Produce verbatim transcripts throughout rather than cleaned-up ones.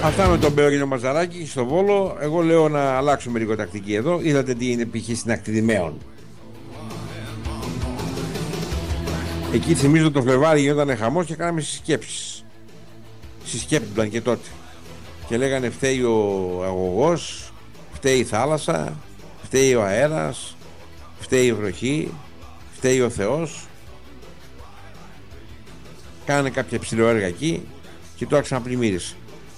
Αυτά με τον Μπέο και τον Μαζαράκη στο Βόλο. Εγώ λέω να αλλάξουμε λίγο τακτική εδώ. Είδατε τι είναι π.χ. στην Ακτιδημαίων. Εκεί θυμίζω το Φλεβάρι γινόταν χαμός και κάναμε συσκέψεις. Συσκέπτονταν και τότε. Και λέγανε φταίει ο αγωγός, φταίει η θάλασσα, φταίει ο αέρας, φταίει η βροχή, φταίει ο Θεός. Κάνε κάποια ψηλοέργα εκεί και τώρα ξαναπλημμύρισε.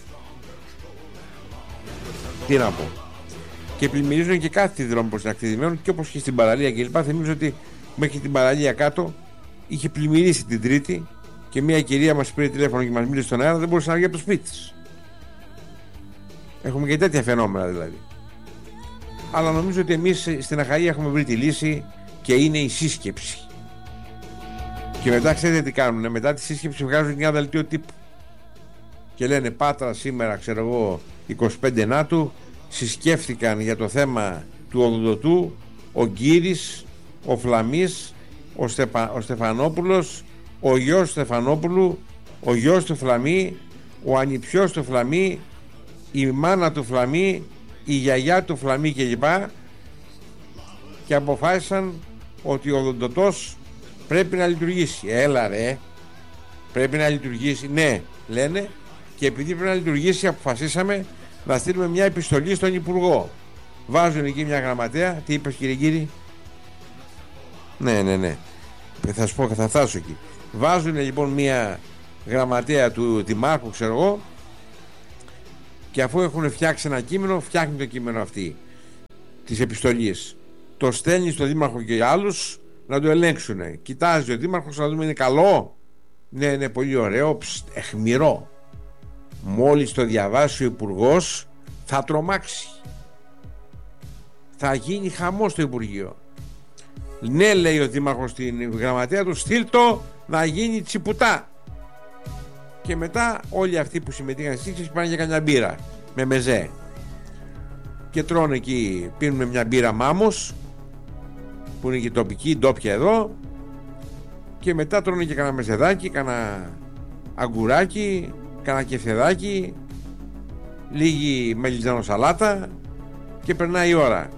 Τι να πω. Και πλημμυρίζουν και κάθε δρόμο προς την Ακτιδημαίων και όπως και στην παραλία κλπ. Θυμίζω ότι μέχρι την παραλία κάτω είχε πλημμυρίσει την Τρίτη και μια κυρία μας πήρε τηλέφωνο και μας μίλησε στον αέρα, δεν μπορούσε να βγει από το σπίτι της. Έχουμε και τέτοια φαινόμενα δηλαδή. Αλλά νομίζω ότι εμείς στην Αχαΐα έχουμε βρει τη λύση και είναι η σύσκεψη. Και μετά ξέρετε τι κάνουνε, μετά τη σύσκεψη βγάζουν μια δελτίο τύπου και λένε Πάτρα σήμερα, ξέρω εγώ, είκοσι πέντε Νάτου, συσκέφθηκαν για το θέμα του ογδοντοτού ο Γκύρης, ο Φλαμής, ο, Στεπα, ο Στεφανόπουλος, ο γιος Στεφανόπουλου, ο γιος του Φλαμή, ο ανιψιός του Φλαμή, η μάνα του Φλαμή, η γιαγιά του Φλαμή κλπ. Και αποφάσισαν ότι ο ογδοντοτός πρέπει να λειτουργήσει. Έλα ρε, πρέπει να λειτουργήσει. Ναι, λένε, και επειδή πρέπει να λειτουργήσει αποφασίσαμε να στείλουμε μια επιστολή στον Υπουργό. Βάζουν εκεί μια γραμματέα. Τι είπες κύριε Κύρι? Ναι, ναι, ναι. Θα σου πω, θα φτάσω εκεί. Βάζουν λοιπόν μια γραμματέα του Δημάρχου, ξέρω εγώ, και αφού έχουν φτιάξει ένα κείμενο, φτιάχνει το κείμενο αυτή της επιστολής. Το στέλνει στον Δήμαρχο και άλλους να το ελέγξουν. Κοιτάζει ο Δήμαρχος να δούμε είναι καλό. Ναι, είναι πολύ ωραίο. Ψ, αιχμηρό. Μόλις το διαβάσει ο Υπουργός θα τρομάξει. Θα γίνει χαμός στο Υπουργείο. Ναι, λέει ο Δήμαρχος στην γραμματέα του, στείλ το να γίνει τσιπουτά. Και μετά όλοι αυτοί που συμμετείχαν στις σύξεις πάνε για κανένα μπύρα με μεζέ και τρώνε εκεί, πίνουν μια μπύρα Μάμος που είναι και τοπική, ντόπια εδώ, και μετά τρώνε και κανένα μεζεδάκι, κανένα αγκουράκι, κανένα κεφτεδάκι, λίγη μελιτζάνο σαλάτα και περνάει η ώρα.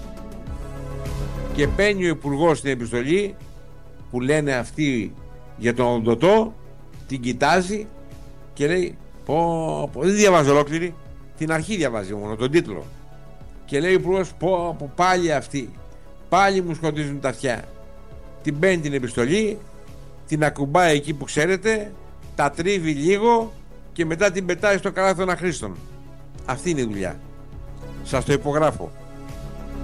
Και παίρνει ο Υπουργός την επιστολή που λένε αυτοί για τον ογδοντοτό, την κοιτάζει και λέει πω, πω, δεν διαβάζει ολόκληρη, την αρχή διαβάζει μόνο, τον τίτλο, και λέει ο Υπουργός πω, πω, πάλι αυτοί, πάλι μου σκοτίζουν τα αυτιά. Την παίρνει την επιστολή, την ακουμπάει εκεί που ξέρετε, τα τρίβει λίγο και μετά την πετάει στο καλάθι των αχρήστων. Αυτή είναι η δουλειά. Σας το υπογράφω.